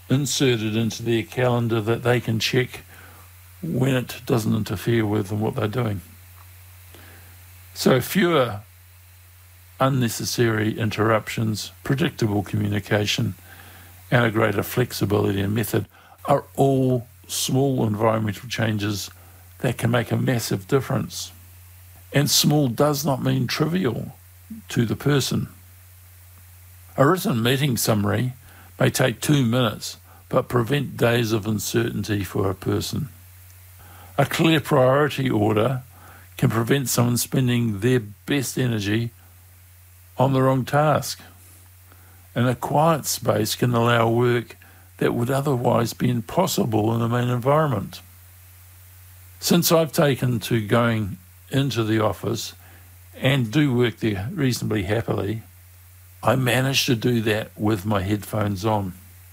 inserted into their calendar that they can check when it doesn't interfere with what they're doing. So fewer unnecessary interruptions, predictable communication, and a greater flexibility and method are all small environmental changes that can make a massive difference. And small does not mean trivial to the person. A written meeting summary may take 2 minutes, but prevent days of uncertainty for a person. A clear priority order can prevent someone spending their best energy on the wrong task. And a quiet space can allow work that would otherwise be impossible in the main environment. Since I've taken to going into the office and do work there reasonably happily, I managed to do that with my headphones on.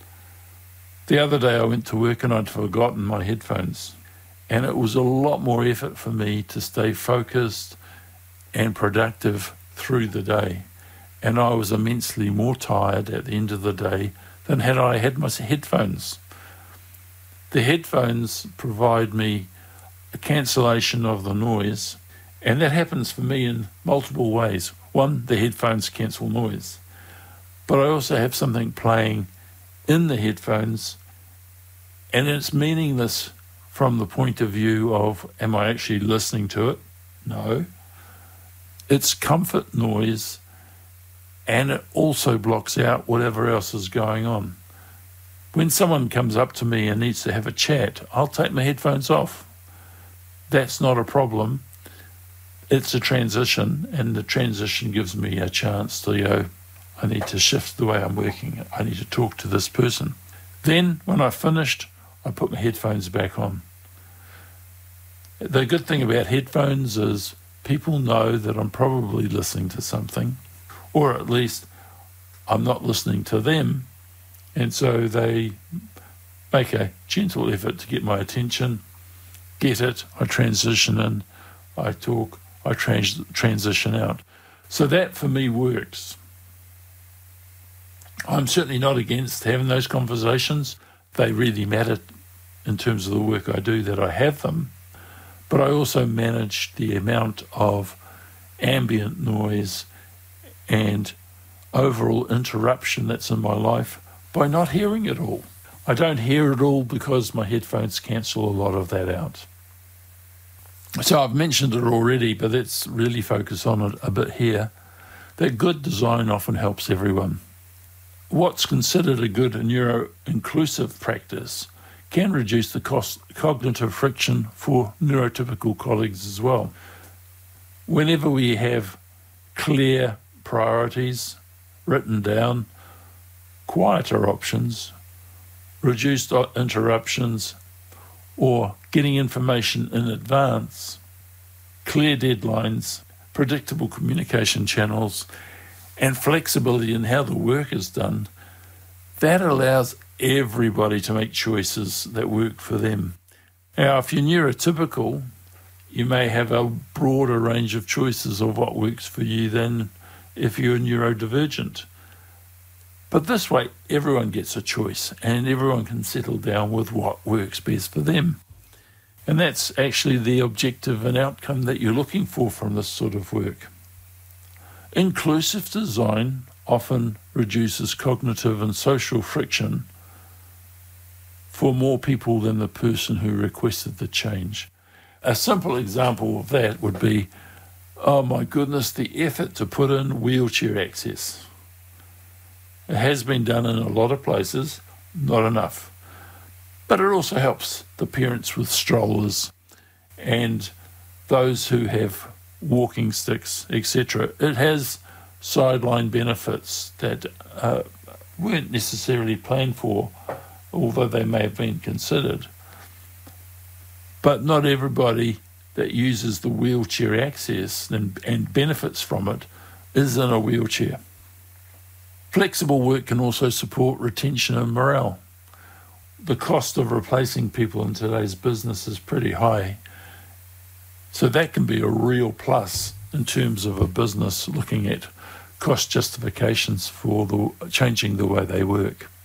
The other day I went to work and I'd forgotten my headphones, and it was a lot more effort for me to stay focused and productive through the day. And I was immensely more tired at the end of the day than had I had my headphones. The headphones provide me a cancellation of the noise, and that happens for me in multiple ways. One, the headphones cancel noise, but I also have something playing in the headphones, and it's meaningless from the point of view of, am I actually listening to it? No. It's comfort noise, and it also blocks out whatever else is going on. When someone comes up to me and needs to have a chat, I'll take my headphones off. That's not a problem. It's a transition, and the transition gives me a chance to I need to shift the way I'm working. I need to talk to this person. Then, when I've finished, I put my headphones back on. The good thing about headphones is people know that I'm probably listening to something, or at least I'm not listening to them, and so they make a gentle effort to get my attention, get it, I transition in, I talk, I transition out. So that for me works. I'm certainly not against having those conversations. They really matter in terms of the work I do that I have them. But I also manage the amount of ambient noise and overall interruption that's in my life by not hearing it all. I don't hear it all because my headphones cancel a lot of that out. So I've mentioned it already, but let's really focus on it a bit here, that good design often helps everyone. What's considered a good neuro-inclusive practice can reduce the cognitive friction for neurotypical colleagues as well. Whenever we have clear priorities written down, quieter options, reduced interruptions, or getting information in advance, clear deadlines, predictable communication channels, and flexibility in how the work is done, that allows everybody to make choices that work for them. Now, if you're neurotypical, you may have a broader range of choices of what works for you than if you're neurodivergent. But this way, everyone gets a choice and everyone can settle down with what works best for them. And that's actually the objective and outcome that you're looking for from this sort of work. Inclusive design often reduces cognitive and social friction for more people than the person who requested the change. A simple example of that would be, oh my goodness, the effort to put in wheelchair access. It has been done in a lot of places, not enough. But it also helps the parents with strollers and those who have walking sticks, etc. It has sideline benefits that weren't necessarily planned for, although they may have been considered. But not everybody that uses the wheelchair access and benefits from it is in a wheelchair. Flexible work can also support retention and morale. The cost of replacing people in today's business is pretty high. So that can be a real plus in terms of a business looking at cost justifications for changing the way they work.